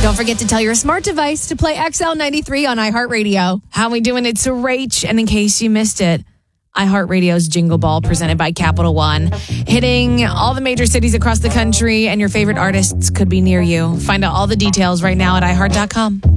Don't forget to tell your smart device to play XL93 on iHeartRadio. How we doing? It's a Rach. And in case you missed it, iHeartRadio's Jingle Ball presented by Capital One. Hitting all the major cities across the country, and your favorite artists could be near you. Find out all the details right now at iHeart.com.